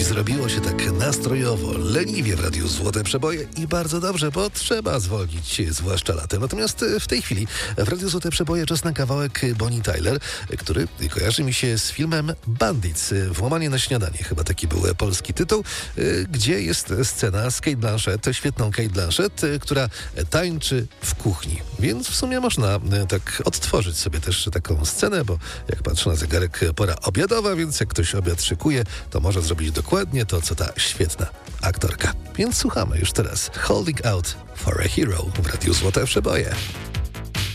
zrobiło się tak nastrojowo, leniwie w Radiu Złote Przeboje i bardzo dobrze, bo trzeba zwolnić się, zwłaszcza latem. Natomiast w tej chwili w Radiu Złote Przeboje czas na kawałek Bonnie Tyler, który kojarzy mi się z filmem Bandits. Włamanie na śniadanie, chyba taki był polski tytuł, gdzie jest scena z Cate Blanchett, świetną Cate Blanchett, która tańczy w kuchni. Więc w sumie można tak odtworzyć sobie też taką scenę, bo jak patrzę na zegarek, pora obiadowa, więc jak ktoś obiad szykuje, to może zrobić dokładnie to, co ta świetna aktorka. Więc słuchamy już teraz Holding Out for a Hero w Radiu Złote Przeboje.